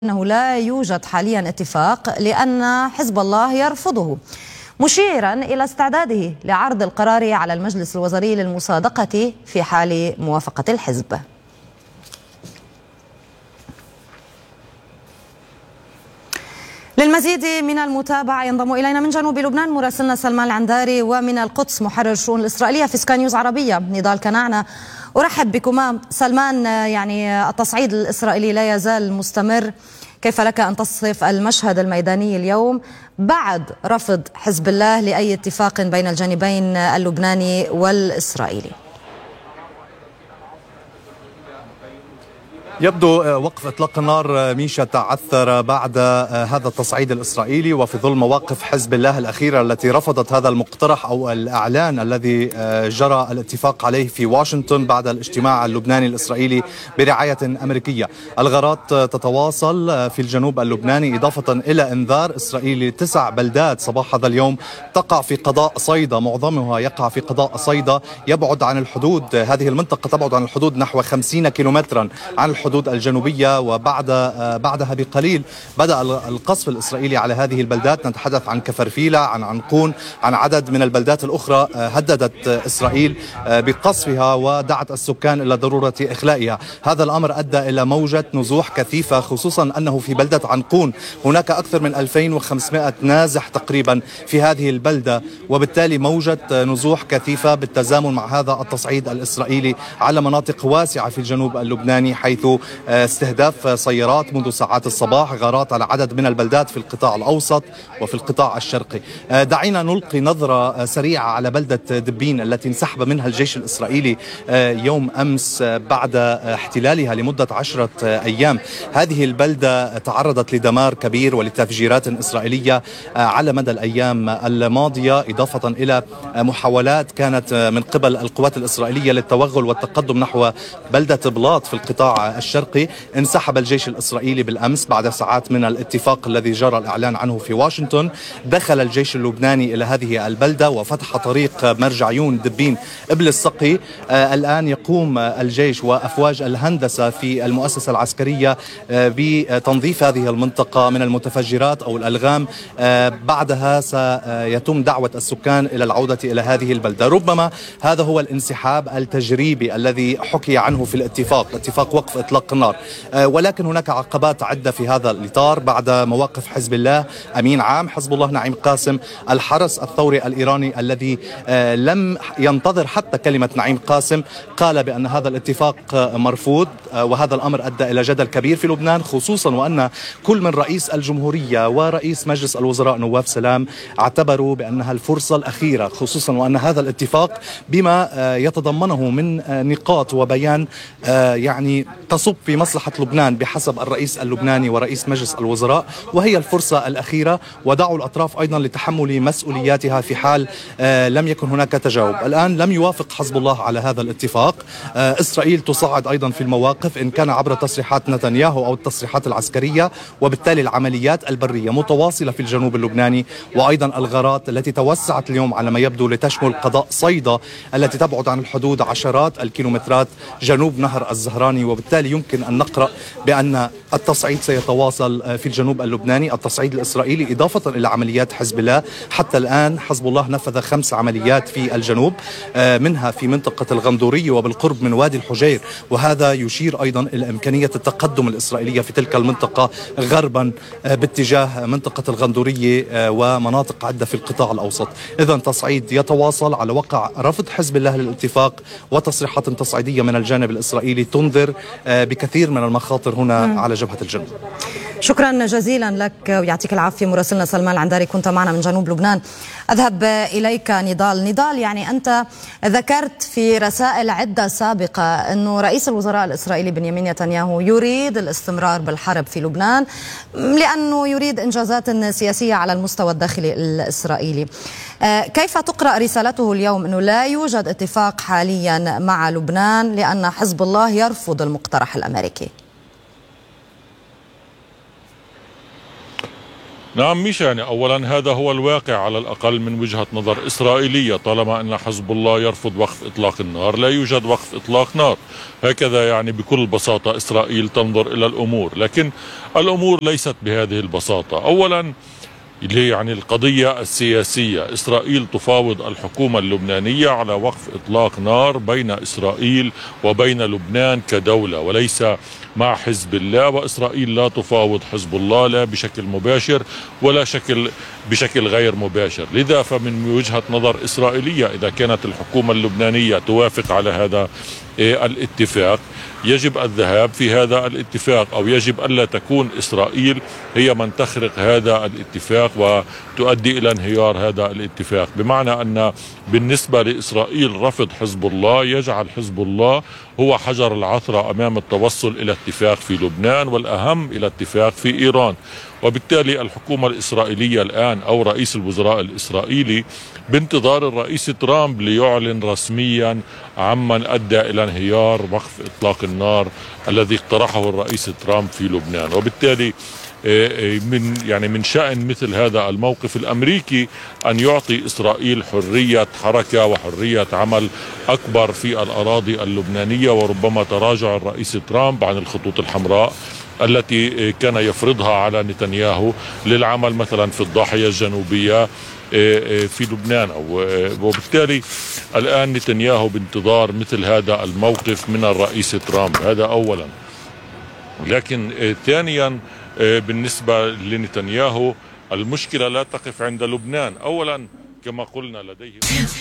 أنه لا يوجد حاليا اتفاق لأن حزب الله يرفضه، مشيرا إلى استعداده لعرض القرار على المجلس الوزاري للمصادقة في حال موافقة الحزب. للمزيد من المتابعة ينضم إلينا من جنوب لبنان مراسلنا سلمان العنداري، ومن القدس محرر الشؤون الإسرائيلية في سكاي نيوز عربية نضال كنعنة. أرحب بكما. سلمان، يعني التصعيد الإسرائيلي لا يزال مستمر، كيف لك أن تصف المشهد الميداني اليوم بعد رفض حزب الله لأي اتفاق بين الجانبين اللبناني والإسرائيلي؟ يبدو وقف إطلاق النار ميشا تعثر بعد هذا التصعيد الإسرائيلي وفي ظل مواقف حزب الله الأخيرة التي رفضت هذا المقترح أو الإعلان الذي جرى الاتفاق عليه في واشنطن بعد الاجتماع اللبناني الإسرائيلي برعاية أمريكية. الغارات تتواصل في الجنوب اللبناني إضافة إلى إنذار إسرائيلي 9 بلدات صباح هذا اليوم تقع في قضاء صيدا، معظمها يقع في قضاء صيدا يبعد عن الحدود. هذه المنطقة تبعد عن الحدود نحو 50 كيلومترا عن الحدود الجنوبية، بعدها بقليل بدأ القصف الإسرائيلي على هذه البلدات. نتحدث عن كفرفيلة، عن عنقون، عن عدد من البلدات الأخرى. هددت إسرائيل بقصفها ودعت السكان إلى ضرورة إخلائها. هذا الأمر أدى إلى موجة نزوح كثيفة، خصوصا أنه في بلدة عنقون هناك أكثر من 2500 نازح تقريبا في هذه البلدة، وبالتالي موجة نزوح كثيفة بالتزامن مع هذا التصعيد الإسرائيلي على مناطق واسعة في الجنوب اللبناني، حيث استهداف سيارات منذ ساعات الصباح، غارات على عدد من البلدات في القطاع الأوسط وفي القطاع الشرقي. دعينا نلقي نظرة سريعة على بلدة دبين التي انسحب منها الجيش الإسرائيلي يوم أمس بعد احتلالها لمدة 10 أيام. هذه البلدة تعرضت لدمار كبير ولتفجيرات إسرائيلية على مدى الأيام الماضية، إضافة إلى محاولات كانت من قبل القوات الإسرائيلية للتوغل والتقدم نحو بلدة بلاط في القطاع الشرقي. انسحب الجيش الإسرائيلي بالأمس بعد ساعات من الاتفاق الذي جرى الإعلان عنه في واشنطن. دخل الجيش اللبناني إلى هذه البلدة وفتح طريق مرجعيون دبين إبل السقي. الآن يقوم الجيش وأفواج الهندسة في المؤسسة العسكرية بتنظيف هذه المنطقة من المتفجرات أو الألغام. بعدها سيتم دعوة السكان إلى العودة إلى هذه البلدة. ربما هذا هو الانسحاب التجريبي الذي حكي عنه في اتفاق وقف إطلاق النار، ولكن هناك عقبات عدة في هذا الإطار بعد مواقف حزب الله. أمين عام حزب الله نعيم قاسم الحرس الثوري الإيراني الذي لم ينتظر حتى كلمة نعيم قاسم قال بأن هذا الاتفاق مرفوض، وهذا الأمر أدى إلى جدل كبير في لبنان، خصوصا وأن كل من رئيس الجمهورية ورئيس مجلس الوزراء نواف سلام اعتبروا بأنها الفرصة الأخيرة، خصوصا وأن هذا الاتفاق بما يتضمنه من نقاط وبيان يعني تصب في مصلحة لبنان بحسب الرئيس اللبناني ورئيس مجلس الوزراء، وهي الفرصة الأخيرة، ودعوا الأطراف أيضا لتحمل مسؤولياتها في حال لم يكن هناك تجاوب. الآن لم يوافق حزب الله على هذا الاتفاق. إسرائيل تصعد أيضا في المواقف، إن كان عبر تصريحات نتنياهو أو التصريحات العسكرية، وبالتالي العمليات البرية متواصلة في الجنوب اللبناني، وأيضا الغارات التي توسعت اليوم على ما يبدو لتشمل قضاء صيدا التي تبعد عن الحدود عشرات الكيلومترات جنوب نهر الزهراني. وبالتالي يمكن أن نقرأ بأن التصعيد سيتواصل في الجنوب اللبناني، التصعيد الإسرائيلي إضافة إلى عمليات حزب الله. حتى الآن حزب الله نفذ 5 عمليات في الجنوب، منها في منطقة الغندورية وبالقرب من وادي الحجير، وهذا يشير أيضا إلى إمكانية التقدم الإسرائيلية في تلك المنطقة غربا باتجاه منطقة الغندورية ومناطق عدة في القطاع الأوسط. إذن تصعيد يتواصل على وقع رفض حزب الله للاتفاق، وتصريحات تصعيدية من الجانب الإسرائيلي تنذر بكثير من المخاطر هنا على جبهة الجنوب. شكرا جزيلا لك ويعطيك العافية مراسلنا سلمان العنداري، كنت معنا من جنوب لبنان. أذهب إليك نضال، يعني أنت ذكرت في رسائل عدة سابقة أنه رئيس الوزراء الإسرائيلي بنيامين نتنياهو يريد الاستمرار بالحرب في لبنان لأنه يريد إنجازات سياسية على المستوى الداخلي الإسرائيلي. كيف تقرأ رسالته اليوم أنه لا يوجد اتفاق حاليا مع لبنان لأن حزب الله يرفض المقترح الأمريكي؟ نعم ميشا، يعني أولا هذا هو الواقع على الأقل من وجهة نظر إسرائيلية. طالما أن حزب الله يرفض وقف إطلاق النار لا يوجد وقف إطلاق نار. هكذا يعني بكل بساطة إسرائيل تنظر إلى الأمور، لكن الأمور ليست بهذه البساطة. أولا يعني القضية السياسية، إسرائيل تفاوض الحكومة اللبنانية على وقف إطلاق نار بين إسرائيل وبين لبنان كدولة، وليس مع حزب الله. وإسرائيل لا تفاوض حزب الله لا بشكل مباشر ولا بشكل غير مباشر. لذا فمن وجهة نظر إسرائيلية إذا كانت الحكومة اللبنانية توافق على هذا الاتفاق يجب الذهاب في هذا الاتفاق، أو يجب ألا تكون إسرائيل هي من تخرق هذا الاتفاق وتؤدي إلى انهيار هذا الاتفاق. بمعنى أن بالنسبة لإسرائيل رفض حزب الله يجعل حزب الله هو حجر العثرة أمام التوصل إلى اتفاق في لبنان، والأهم إلى اتفاق في إيران. وبالتالي الحكومة الإسرائيلية الآن أو رئيس الوزراء الإسرائيلي بانتظار الرئيس ترامب ليعلن رسميا عمن أدى إلى انهيار وقف إطلاق النار الذي اقترحه الرئيس ترامب في لبنان. وبالتالي من شأن مثل هذا الموقف الأمريكي أن يعطي إسرائيل حرية حركة وحرية عمل أكبر في الأراضي اللبنانية، وربما تراجع الرئيس ترامب عن الخطوط الحمراء التي كان يفرضها على نتنياهو للعمل مثلا في الضاحية الجنوبية في لبنان. وبالتالي الآن نتنياهو بانتظار مثل هذا الموقف من الرئيس ترامب. هذا أولا. لكن ثانيا بالنسبة لنتنياهو المشكلة لا تقف عند لبنان. أولا كما قلنا لديه